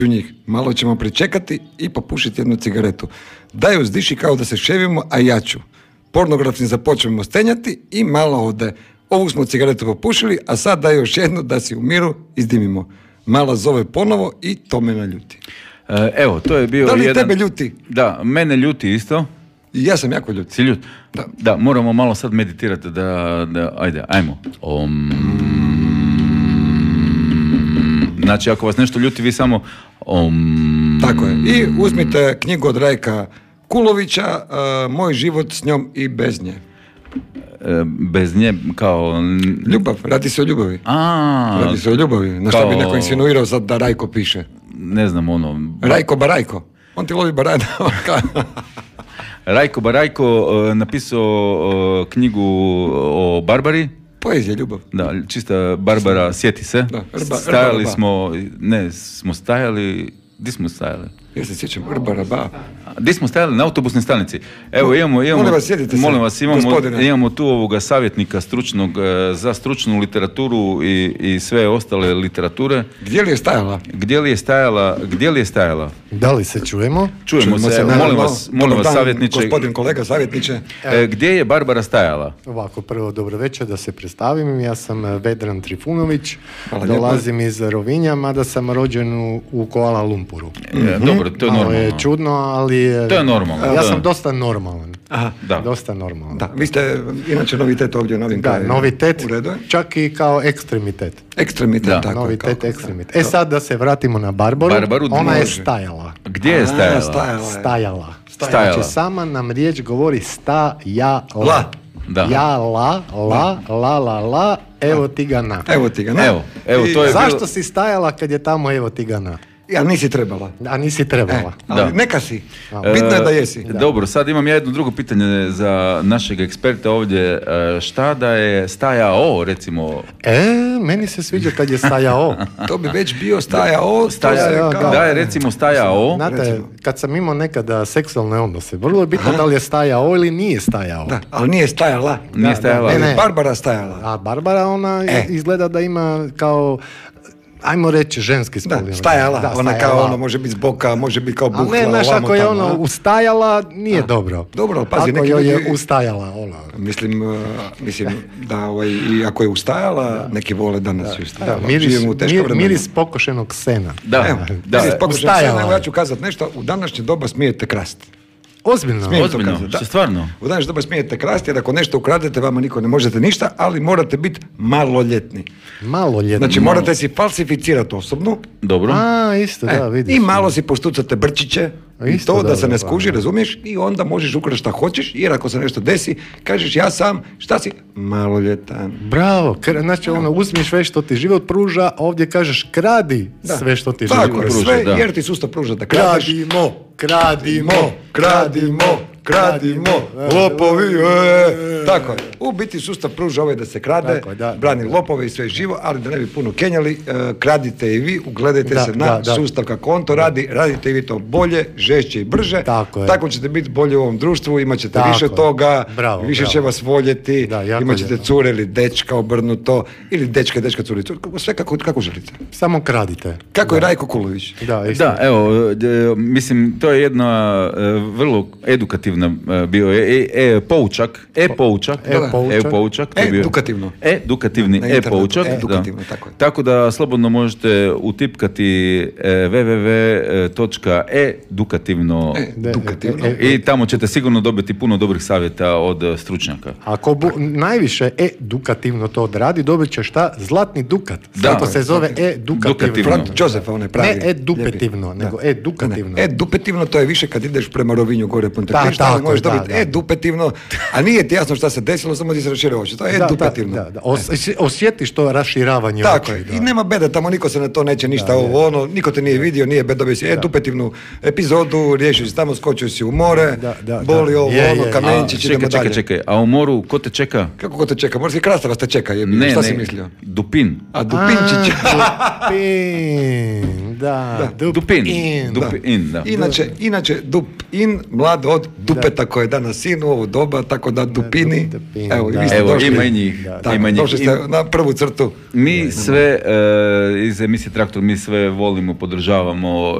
njih. Malo ćemo pričekati i popušiti jednu cigaretu. Daju zdiši kao da se ševimo, a ja ću. Pornografni započnemo stenjati i malo ode. Ovu smo cigaretu popušili, a sad daju još jednu da si u miru izdimimo. Mala zove ponovo i to me naljuti. Evo, to je bio da li jedan... tebe ljuti? Da, mene ljuti isto. I ja sam jako ljut. Si ljut? Da. Da, moramo malo sad meditirati ajde, ajmo. Znači, ako vas nešto ljuti, vi samo Tako je. I uzmite knjigu od Rajka Kulovića, Moj život s njom i bez nje. Bez nje, kao... Ljubav, radi se o ljubavi. Radi se o ljubavi. Na što bi neko insinuirao sad da Rajko piše? Ne znam, Rajko Barajko. On ti lovi barajda. Rajko Barajko napisao knjigu o Barbari. Poezija, ljubav. Da, čista Barbara, sjeti se. Da, stajali smo, smo stajali, di smo stajali? Ja se sjećam, Rba. Di smo stajali? Na autobusnoj stanici. Evo, molim vas, imamo tu ovoga savjetnika stručnog za stručnu literaturu i sve ostale literature. Gdje li je stajala? Da li se čujemo? Čujemo se, molim vas savjetniče. Gospodin kolega savjetniče. Gdje je Barbara stajala? Ovako, prvo dobro večer, da se predstavim. Ja sam Vedran Trifunović, dolazim iz Rovinja, mada sam rođen u Kuala Lumpuru. Dobro, to je normalno. Je čudno, ali... To je normalno. Ja sam dosta normalan. Aha. Da. Dosta normalan. Da, vi ste inače novitet ovdje u novim krajima. Da, novitet, čak i kao ekstremitet. Ekstremitet, tako. Novitet, ekstremitet. Sad da se vratimo na Barbaru, ona je stajala. Gdje je stajala? Stajala. Znači, sama nam riječ govori stajala. Da. Ja, la, evo ti ga na. Evo, to je zašto si stajala kad je tamo evo ti ga na? Ja, nisi trebala. Ali neka si. Bitno je da jesi. Dobro, sad imam ja jedno drugo pitanje za našeg eksperta ovdje. Šta da je stajao, recimo? Meni se sviđa kad je stajao. To bi već bio stajao. Da je recimo stajao. Znate, kad sam imao nekada seksualne odnose, vrlo je bitno da li je stajao ili nije stajao. Da, ali nije stajala. Ne. Barbara stajala. A Barbara, ona izgleda da ima kao... Ajmo reći ženski spol. Stajala. Ona kao ono može biti s boka, može biti kao buhla. A ne, znaš, ako je ono ustajala, nije dobro. Dobro, ali pazi, ako joj je ustajala, ona. Mislim da i ako je ustajala, neki vole danas su ustajala. Miris pokošenog sena. Miris pokošenog sena, evo ja ću kazati nešto, u današnje doba smijete krasti. Ozbiljno, što stvarno? U današnje doba smijete krasti, jer ako nešto ukradete, vama niko ne možete ništa, ali morate biti maloljetni. Znači, morate si falsificirati osobnu. Dobro. Isto, da, vidiš. I malo si poštucate brčiće, isto, da se ne skuži, razumiješ? I onda možeš ukrati šta hoćeš, jer ako se nešto desi, kažeš ja sam, šta si? Maloljetan. Bravo, znači uzmiš sve što ti život pruža, ovdje kažeš kradi sve što ti život pruža. Sve, jer ti sustav pruža da kradeš. Kradimo, lopovi, tako je. U biti sustav pruža da se krade, brani lopove i sve živo, ali da ne bi puno kenjali, kradite i vi, ugledajte se na sustav kako on to radi, radite i vi to bolje, žešće i brže, tako ćete biti bolje u ovom društvu, imat ćete više toga, više će vas voljeti, imat ćete cure ili dečka obrnuto, ili dečka, cure, sve kako želite. Samo kradite. Kako je Rajko Kulović. Da, evo, mislim, to je jedna vrlo edukativna bio poučak, edukativni poučak. Tako da slobodno možete utipkati www.edukativno i tamo ćete sigurno dobiti puno dobrih savjeta od stručnjaka. Ako najviše edukativno to odradi, dobit će šta? Zlatni dukat. Zato se zove edukativno. Josefa, on je pravi. Ne edupetivno, nego edukativno. Edupetivno, to je više kad ideš prema Rovinju gore ali možeš dobiti edupetivno, a nije ti jasno šta se desilo, samo ti se rašire oči. To je edukativno. Osjetiš to raširavanje oči. Tako je. I nema beda, tamo niko se na to neće ništa niko te nije vidio, nije bed, dobio si edukativnu epizodu, riješiš si tamo, skočio si u more, boli kamenčić, idemo dalje. Čekaj, a u moru ko te čeka? Kako ko te čeka? Morski krastavac te čeka, šta si mislio? Dupin. A Dupinčić. Dupin, Dupin. Inače, Dupin, mlad od Dupeta koje je danas sin u ovo doba, tako da Dupini, evo, i vi ste došli. Ima i njih. Došli ste na prvu crtu. Mi sve, iz emisije Traktor, mi sve volimo, podržavamo